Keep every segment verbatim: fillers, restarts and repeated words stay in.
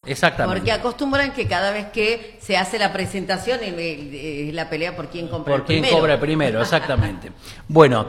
Exactamente. Porque acostumbran que cada vez que se hace la presentación es la pelea por quién compra por el quién primero. cobra primero, exactamente. Bueno,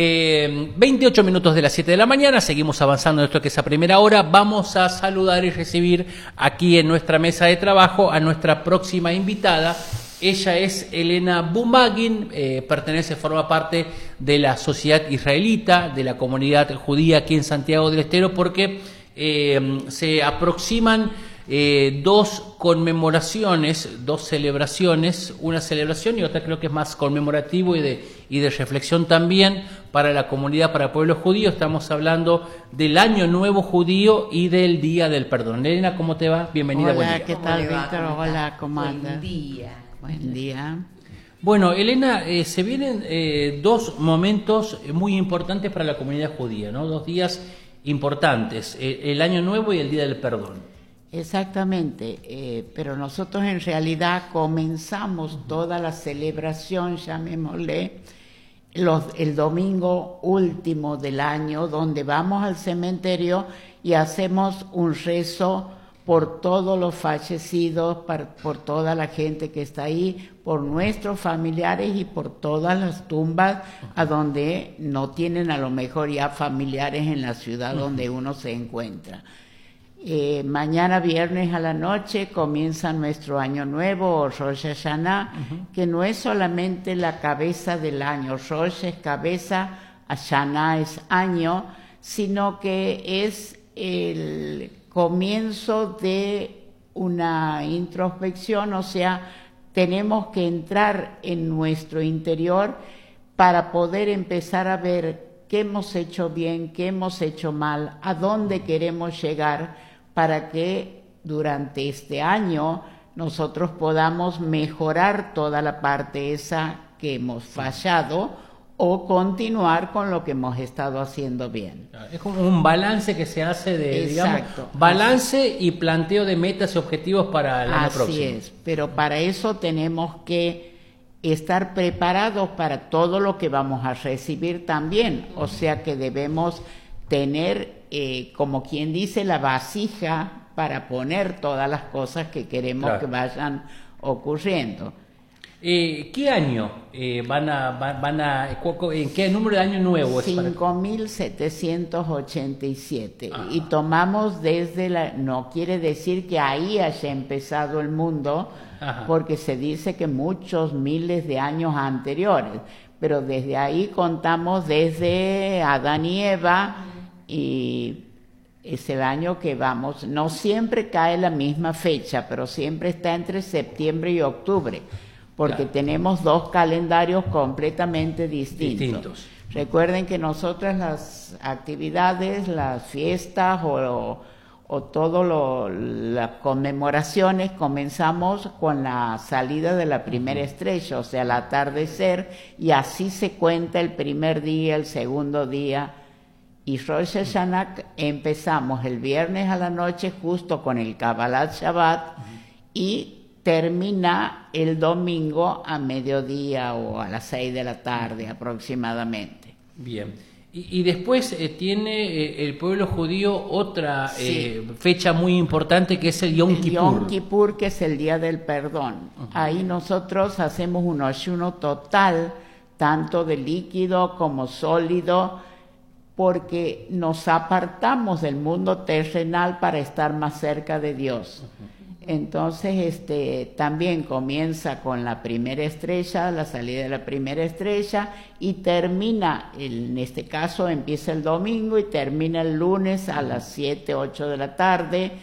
eh, veintiocho minutos de las siete de la mañana, seguimos avanzando en esto que es a primera hora. Vamos a saludar y recibir aquí en nuestra mesa de trabajo a nuestra próxima invitada. Ella es Elena Bumagin, eh, pertenece, forma parte de la sociedad israelita, de la comunidad judía aquí en Santiago del Estero, porque eh, se aproximan eh, dos conmemoraciones, dos celebraciones, una celebración y otra creo que es más conmemorativo y de, y de reflexión también para la comunidad, para el pueblo judío. Estamos hablando del Año Nuevo Judío y del Día del Perdón. Elena, ¿cómo te va? Bienvenida. Hola, buen día. ¿qué tal, Víctor? Hola, ¿cómo andas? Buen día. Buen día. Bueno, Elena, eh, se vienen eh, dos momentos muy importantes para la comunidad judía, ¿no? Dos días importantes, eh, el Año Nuevo y el Día del Perdón. Exactamente, eh, pero nosotros en realidad comenzamos toda la celebración, llamémosle, los, el domingo último del año, donde vamos al cementerio y hacemos un rezo por todos los fallecidos, por, por toda la gente que está ahí, por nuestros familiares y por todas las tumbas a donde no tienen a lo mejor ya familiares en la ciudad donde uno se encuentra. Eh, mañana viernes a la noche comienza nuestro año nuevo, o Rosh Hashanah, uh-huh. que no es solamente la cabeza del año, Rosh es cabeza, Hashanah es año, sino que es el comienzo de una introspección, o sea, tenemos que entrar en nuestro interior para poder empezar a ver qué hemos hecho bien, qué hemos hecho mal, a dónde queremos llegar, para que durante este año nosotros podamos mejorar toda la parte esa que hemos fallado o continuar con lo que hemos estado haciendo bien. Es como un balance que se hace de, Exacto, digamos, balance y planteo de metas y objetivos para el año así próximo. Así es, pero para eso tenemos que estar preparados para todo lo que vamos a recibir también, o sea que debemos tener, eh, como quien dice, la vasija para poner todas las cosas que queremos claro. que vayan ocurriendo. Eh, ¿Qué año eh, van a, van a, en qué número de año nuevo es? cinco mil setecientos ochenta y siete. Y tomamos desde la, no quiere decir que ahí haya empezado el mundo, Ajá. porque se dice que muchos miles de años anteriores, pero desde ahí contamos desde Adán y Eva, y es el año que vamos, no siempre cae la misma fecha, pero siempre está entre septiembre y octubre, porque claro. tenemos dos calendarios completamente distintos. distintos. Recuerden que nosotras las actividades, las fiestas o, o todo lo, las conmemoraciones comenzamos con la salida de la primera estrella, o sea, el atardecer, y así se cuenta el primer día, el segundo día. Y Rosh Hashanah empezamos el viernes a la noche justo con el Kabbalat Shabbat uh-huh. y termina el domingo a mediodía o a las seis de la tarde aproximadamente. Bien. Y, y después eh, tiene eh, el pueblo judío otra sí. eh, fecha muy importante que es el Yom Kippur. El Yom Kippur, que es el Día del Perdón. Uh-huh. Ahí nosotros hacemos un ayuno total, tanto de líquido como sólido, porque nos apartamos del mundo terrenal para estar más cerca de Dios. Uh-huh. Entonces, este, también comienza con la primera estrella, la salida de la primera estrella, y termina, en este caso empieza el domingo y termina el lunes a las siete, ocho de la tarde.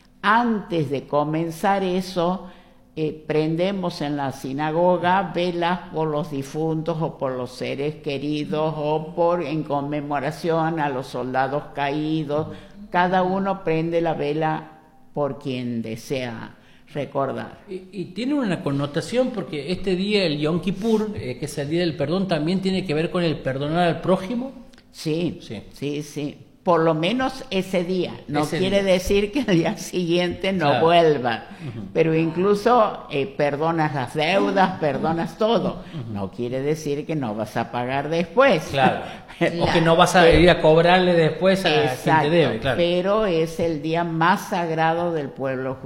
Antes de comenzar eso, eh, prendemos en la sinagoga velas por los difuntos o por los seres queridos o por en conmemoración a los soldados caídos. Cada uno prende la vela por quien desea recordar. Y, y tiene una connotación porque este día, el Yom Kippur, eh, que es el Día del Perdón, también tiene que ver con el perdonar al prójimo. Sí, sí, sí, sí. Por lo menos ese día. No ese quiere día. decir que al día siguiente no claro. vuelvan, uh-huh. pero incluso eh, perdonas las deudas, perdonas todo. Uh-huh. No quiere decir que no vas a pagar después. Claro. O que no vas a ir a cobrarle después a Exacto, quien te debe. Claro. Pero es el día más sagrado del pueblo judío.